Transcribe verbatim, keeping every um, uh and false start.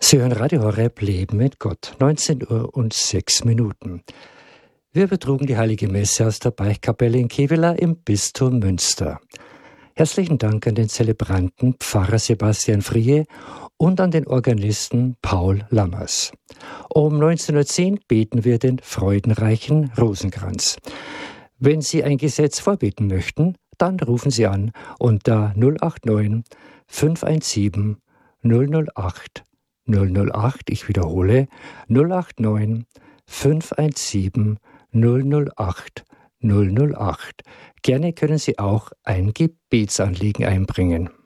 Sie hören Radio Horeb Leben mit Gott, neunzehn Uhr und sechs Minuten. Wir betrugen die Heilige Messe aus der Beichtkapelle in Kevela im Bistum Münster. Herzlichen Dank an den Zelebranten Pfarrer Sebastian Frie und an den Organisten Paul Lammers. Um neunzehn Uhr zehn beten wir den freudenreichen Rosenkranz. Wenn Sie ein Gesetz vorbeten möchten, dann rufen Sie an unter null acht neun fünf eins sieben null null acht null null acht, ich wiederhole, null acht neun fünf eins sieben null null acht null null acht. Gerne können Sie auch ein Gebetsanliegen einbringen.